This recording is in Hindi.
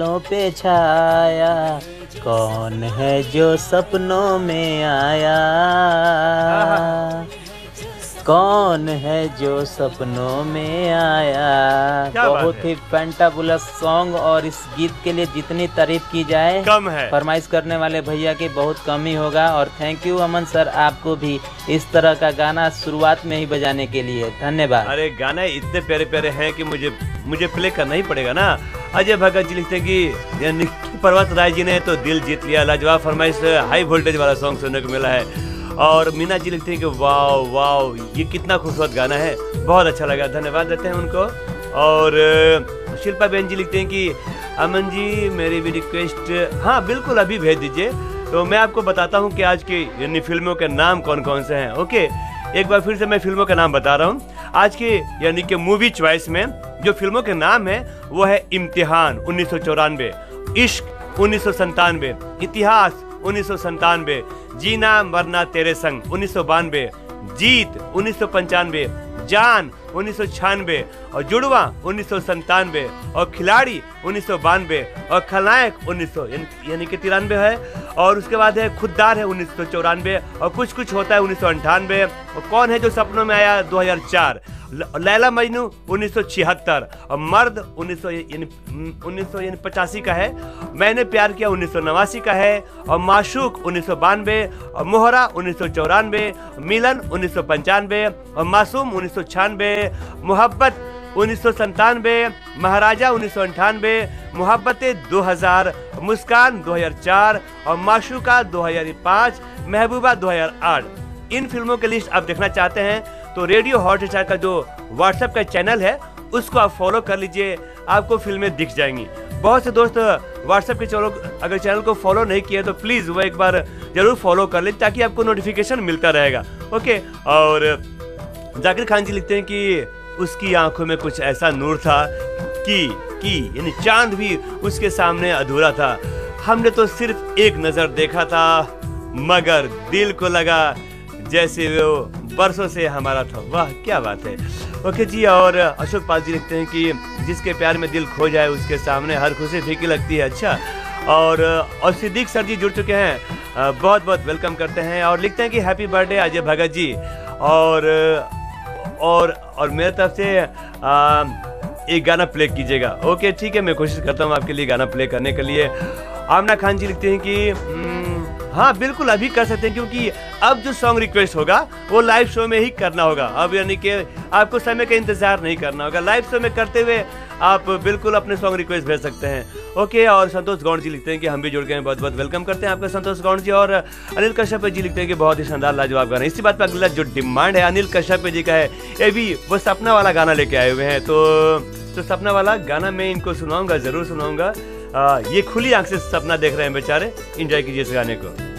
पे छाया, कौन है जो सपनों में आया, कौन है जो सपनों में आया। बहुत ही फैंटाबुलस सॉन्ग, और इस गीत के लिए जितनी तारीफ की जाए कम है। फरमाइश करने वाले भैया की बहुत कम ही होगा। और थैंक यू अमन सर, आपको भी इस तरह का गाना शुरुआत में ही बजाने के लिए धन्यवाद। अरे गाना इतने प्यारे प्यारे हैं कि मुझे प्ले करना ही पड़ेगा ना। अजय भगत जी लिखते हैं कि पर्वत राय जी ने तो दिल जीत लिया, लाजवाब फरमाइश, हाई वोल्टेज वाला सॉन्ग सुनने को मिला है। और मीना जी लिखते हैं कि वाओ वाओ, ये कितना खूबसूरत गाना है, बहुत अच्छा लगा, धन्यवाद देते हैं उनको। और शिल्पा बहन जी लिखते हैं कि अमन जी मेरी भी रिक्वेस्ट, हाँ बिल्कुल अभी भेज दीजिए। तो मैं आपको बताता हूँ कि आज की यानी फिल्मों के नाम कौन कौन से हैं। ओके, एक बार फिर से मैं फिल्मों के नाम बता रहा हूँ। आज के यानी कि मूवी चॉइस में जो फिल्मों के नाम है वो है इम्तिहान 1994, इश्क 1997, इतिहास 1997, जीना मरना तेरे संग 1992, जीत 1995, जान 1996, और जुड़वा 1997, और खिलाड़ी 1992, और खलनायक 1900 यानी कि 93 है। और उसके बाद है खुददार है 1994, और कुछ कुछ होता है 1998, और कौन है जो सपनों में आया 2004, लैला मजनू 1976, और मर्द 1985 का है, मैंने प्यार किया 1989 का है, और माशूक 1992, और मोहरा 1994, मिलन 1995, और मासूम 1996, मोहब्बत 1997, महाराजा 1998, मोहब्बतें 2000, मुस्कान 2004, और माशूका 2005, महबूबा 2008। इन फिल्मों की लिस्ट आप देखना चाहते हैं तो रेडियो हॉटस्टार का जो व्हाट्सएप का चैनल है उसको आप फॉलो कर लीजिए, आपको फिल्में दिख जाएंगी। बहुत से दोस्त व्हाट्सएप के अगर चैनल को फॉलो नहीं किया तो प्लीज़ वो एक बार जरूर फॉलो कर लें ताकि आपको नोटिफिकेशन मिलता रहेगा। ओके, और जाकिर खान जी लिखते हैं कि उसकी आंखों में कुछ ऐसा नूर था कि यानी चांद भी उसके सामने अधूरा था, हमने तो सिर्फ एक नज़र देखा था मगर दिल को लगा जैसे वो बरसों से हमारा था। वाह क्या बात है। ओके जी, और अशोक पाल जी लिखते हैं कि जिसके प्यार में दिल खो जाए उसके सामने हर खुशी फीकी लगती है। अच्छा, और सिद्दीक सर जी जुड़ चुके हैं, बहुत बहुत वेलकम करते हैं, और लिखते हैं कि हैप्पी बर्थडे अजय भगत जी, और मेरे तरफ से एक गाना प्ले कीजिएगा। ओके ठीक है, मैं कोशिश करता हूँ आपके लिए गाना प्ले करने के लिए। आमना खान जी लिखते हैं कि हाँ बिल्कुल अभी कर सकते हैं, क्योंकि अब जो सॉन्ग रिक्वेस्ट होगा वो लाइव शो में ही करना होगा। अब यानी कि आपको समय का इंतजार नहीं करना होगा, लाइव शो में करते हुए आप बिल्कुल अपने सॉन्ग रिक्वेस्ट भेज सकते हैं। ओके, और संतोष गौड़ जी लिखते हैं कि हम भी जुड़ गए हैं, बहुत बहुत वेलकम करते हैं आपका संतोष गौड़ जी। और अनिल कश्यप जी लिखते हैं कि बहुत ही शानदार लाजवाब गाना। इसी बात पर अगला जो डिमांड है अनिल कश्यप जी का है, ये भी वो सपना वाला गाना लेके आए हुए हैं। तो सपना वाला गाना मैं इनको सुनाऊंगा, जरूर सुनाऊंगा। ये खुली आंख से सपना देख रहे हैं बेचारे, एंजॉय कीजिए इस गाने को।